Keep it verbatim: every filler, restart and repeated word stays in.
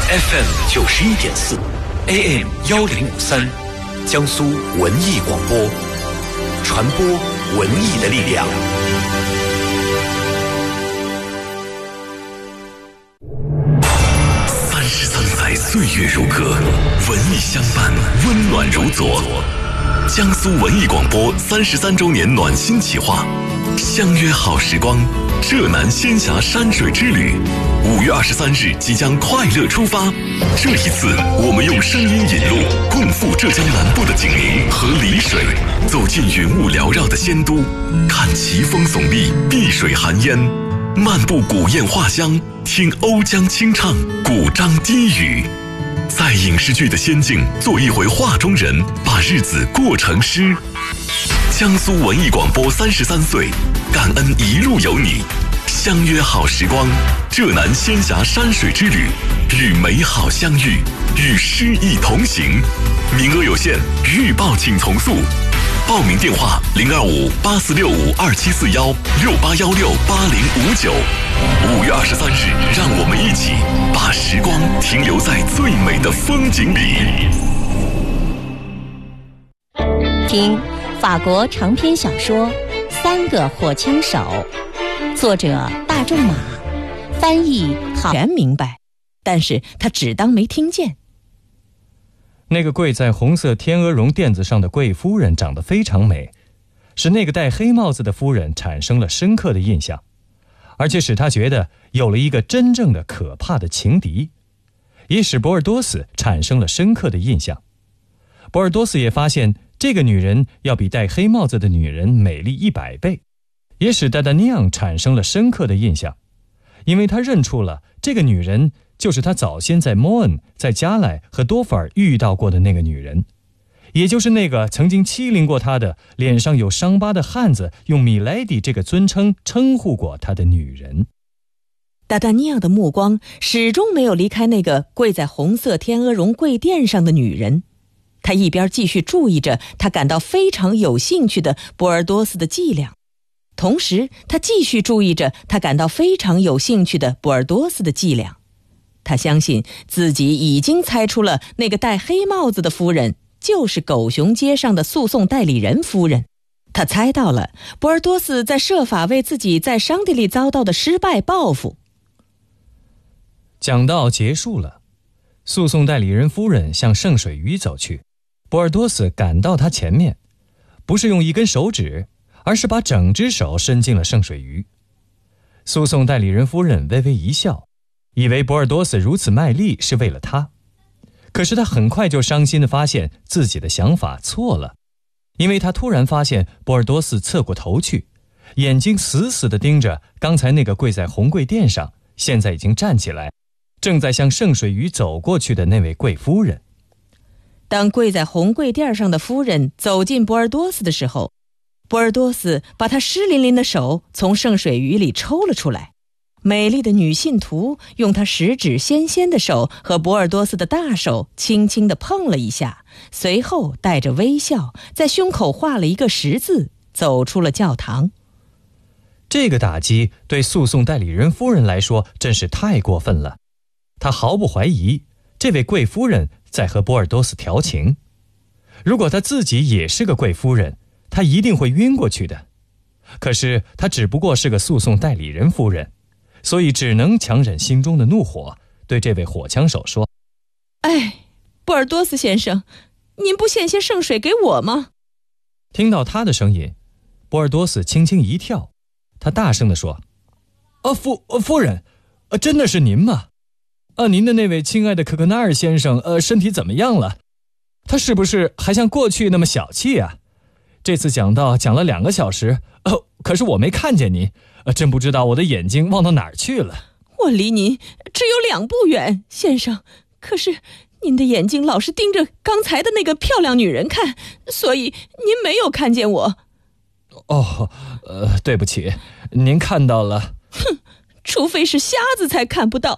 F M 九十一点四 A M 幺零五三，江苏文艺广播，传播文艺的力量。三十三载岁月如歌，文艺相伴，温暖如昨。江苏文艺广播三十三周年暖心企划，相约好时光，浙南仙峡山水之旅。五月二十三日即将快乐出发，这一次我们用声音引路，共赴浙江南部的景宁和丽水，走进云雾缭绕的仙都，看奇峰耸立，碧水含烟，漫步古堰画乡，听瓯江清唱，古箏低语，在影视剧的仙境做一回画中人，把日子过成诗。江苏文艺广播三十三岁，感恩一路有你，相约好时光，浙南仙峡山水之旅，与美好相遇，与诗意同行。名额有限，预报请从速。报名电话零二五八四六五二七四幺六八幺六八零五九。五月二十三日，让我们一起把时光停留在最美的风景里。 听法国长篇小说《三个火枪手》，作者大仲马，翻译好全明白，但是他只当没听见。 那个跪在红色天鹅绒垫子上的贵夫人长得非常美，使那个戴黑帽子的夫人产生了深刻的印象，而且使他觉得有了一个真正的可怕的情敌，也使博尔多斯产生了深刻的印象。博尔多斯也发现这个女人要比戴黑帽子的女人美丽一百倍，也使达达尼昂产生了深刻的印象，因为他认出了这个女人就是他早先在莫恩、在加莱和多弗尔遇到过的那个女人，也就是那个曾经欺凌过他的脸上有伤疤的汉子用米莱迪这个尊称称呼过他的女人。 达达尼昂的目光始终没有离开那个跪在红色天鹅绒跪垫上的女人，他一边继续注意着他感到非常有兴趣的博尔多斯的伎俩，同时他继续注意着他感到非常有兴趣的博尔多斯的伎俩。他相信自己已经猜出了那个戴黑帽子的夫人就是狗熊街上的诉讼代理人夫人。他猜到了博尔多斯在设法为自己在商店里遭到的失败报复。 讲道结束了，诉讼代理人夫人向圣水鱼走去，博尔多斯赶到他前面，不是用一根手指，而是把整只手伸进了圣水鱼。诉讼代理人夫人微微一笑，以为博尔多斯如此卖力是为了他，可是他很快就伤心地发现自己的想法错了，因为他突然发现博尔多斯侧过头去，眼睛死死地盯着刚才那个跪在红跪垫上，现在已经站起来，正在向圣水鱼走过去的那位贵夫人。 当跪在红跪垫上的夫人走进博尔多斯的时候，博尔多斯把他湿淋淋的手从圣水鱼里抽了出来。美丽的女信徒用她十指纤纤的手和博尔多斯的大手轻轻地碰了一下，随后带着微笑在胸口画了一个十字，走出了教堂。 这个打击对诉讼代理人夫人来说真是太过分了，她毫不怀疑这位贵夫人在和博尔多斯调情。如果她自己也是个贵夫人，她一定会晕过去的。可是她只不过是个诉讼代理人夫人，所以只能强忍心中的怒火，对这位火枪手说： 哎，博尔多斯先生，您不献些圣水给我吗？ 听到他的声音，博尔多斯轻轻一跳，他大声地说：啊，夫夫人，呃，真的是您吗？啊，您的那位亲爱的可可纳尔先生，呃，身体怎么样了？他是不是还像过去那么小气啊？这次讲道讲了两个小时，呃，可是我没看见您，呃，真不知道我的眼睛望到哪儿去了。 我离您只有两步远，先生，可是您的眼睛老是盯着刚才的那个漂亮女人看，所以您没有看见我。 哦，呃，对不起，您看到了。 哼，除非是瞎子才看不到。